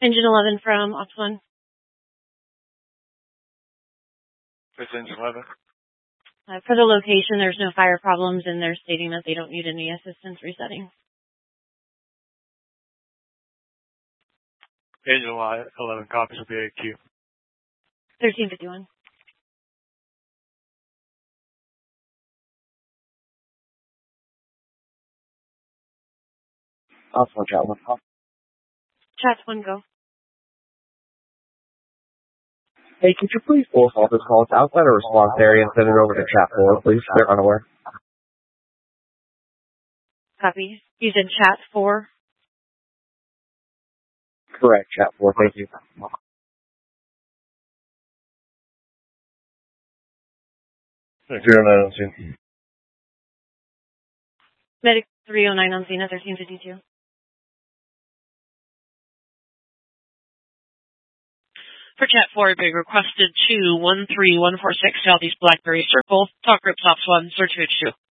Engine 11 from Ops 1. This is Engine 11. For the location, there's no fire problems, and they're stating that they don't need any assistance resetting. Engine 11 copies will be AQ. 1351. Ops 1, chat 1. Chat 1, go. Hey, could you please pull off this call outside a response area and send it over to chat 4, please? They're unaware. Copy. You said chat 4? Correct, chat 4, thank you. 09 on scene. Medic 309 on scene at 1352. For Chat 4, being requested to 13146 Southeast Blackberry Circle. Talk Groups Ops 1, search HQ.